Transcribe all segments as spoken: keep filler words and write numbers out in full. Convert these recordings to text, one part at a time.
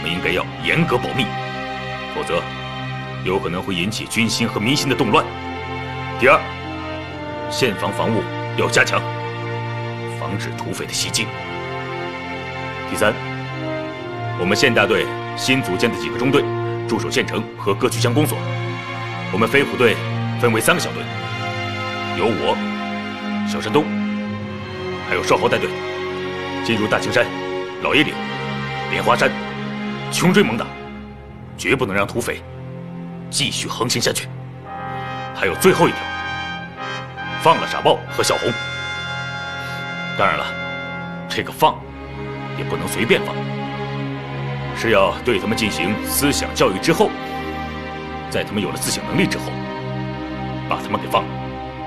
们应该要严格保密，否则有可能会引起军心和民心的动乱。第二，县防防务要加强，防止土匪的袭击。第三，我们县大队新组建的几个中队驻守县城和各区乡公所。我们飞虎队分为三个小队，由我、小山东，还有少豪带队，进入大青山、老爷岭、莲花山，穷追猛打，绝不能让土匪继续横行下去。还有最后一条，放了傻豹和小红。当然了，这个放也不能随便放，是要对他们进行思想教育之后，在他们有了思想能力之后，把他们给放了。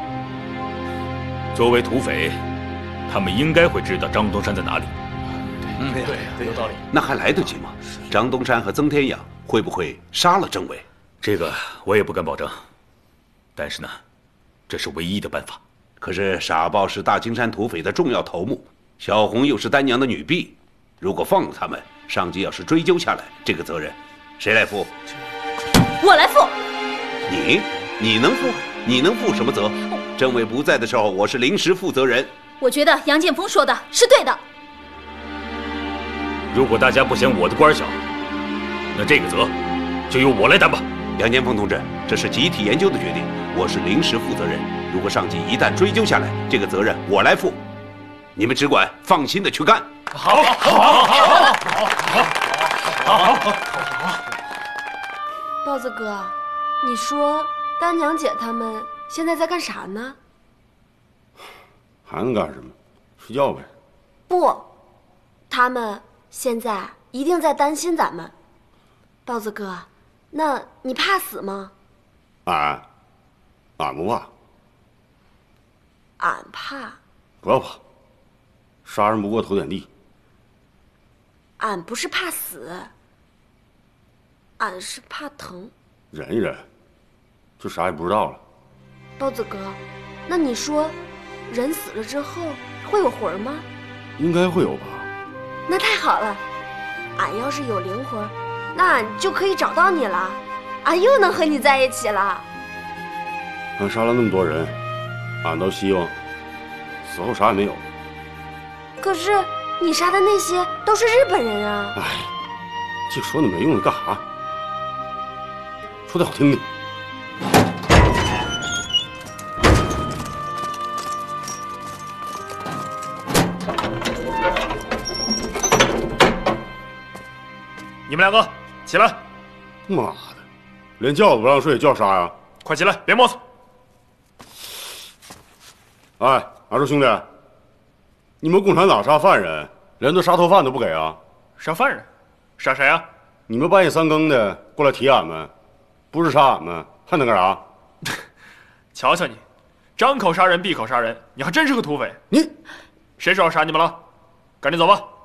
作为土匪，他们应该会知道张东山在哪里。 嗯，对对，有道理。 那还来得及吗？张东山和曾天养会不会杀了政委？ 这个我也不敢保证，但是呢，这是唯一的办法。 可是傻豹是大青山土匪的重要头目，小红又是丹娘的女婢，如果放了他们，上级要是追究下来，这个责任谁来负？ 我来负。 你？你能负？你能负什么责？政委不在的时候，我是临时负责人。 我觉得杨建峰说的是对的。 如果大家不嫌我的官小，那这个责就由我来担吧。 杨建峰同志，这是集体研究的决定，我是临时负责人。如果上级一旦追究下来，这个责任我来负。你们只管放心的去干。 好，好，好，好，好，好，好，好。 豹子哥，你说丹娘姐他们现在在干啥呢？ 还能干什么？睡觉呗。 不，他们现在一定在担心咱们。豹子哥，那你怕死吗？ 俺，俺不怕。 俺怕。 不要怕，杀人不过头点地。 俺不是怕死，俺是怕疼。 忍一忍，就啥也不知道了。 豹子哥，那你说，人死了之后会有魂吗？ 应该会有吧。 那太好了，俺要是有灵魂，那俺就可以找到你了，俺又能和你在一起了。 俺杀了那么多人，俺倒希望死后啥也没有。 可是你杀的那些都是日本人啊！ 哎，净说那没用的干啥？说点好听的。 你们两个起来！ 妈的，连觉都不让睡，叫啥呀？ 快起来，别磨蹭！ 哎，俺说兄弟，你们共产党杀犯人，连顿杀头饭都不给啊？ 杀犯人？杀谁啊？ 你们半夜三更的过来提俺们，不是杀俺们，还能干啥？ 瞧瞧你，张口杀人，闭口杀人，你还真是个土匪！ 你， 谁说要杀你们了？赶紧走吧！